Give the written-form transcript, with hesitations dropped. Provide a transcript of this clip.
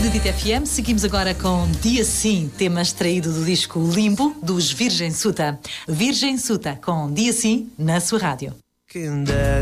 Benedito FM, seguimos agora com Dia Sim, tema extraído do disco Limbo, dos Virgem Suta. Virgem Suta, com Dia Sim, na sua rádio.